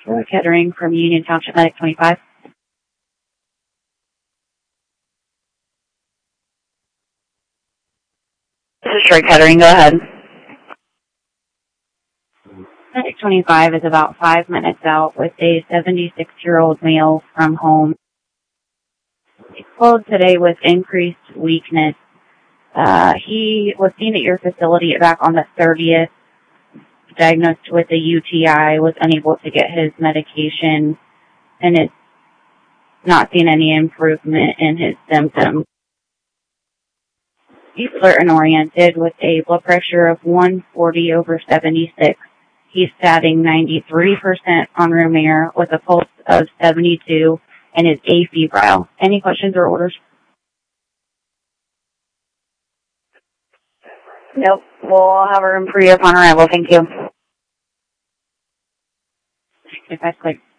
Troy Kettering from Union Township Medic 25. This is Troy Kettering. Go ahead. Medic 25 is about 5 minutes out with a 76-year-old male from home. He called today with increased weakness. He was seen at your facility back on the 30th, diagnosed with a UTI, was unable to get his medication, and it's not seen any improvement in his symptoms. He's alert and oriented with a blood pressure of 140/76. He's statting 93% on room air with a pulse of 72 and is afebrile. Any questions or orders? Nope. We'll have a room for you upon arrival. Thank you. If that's quick.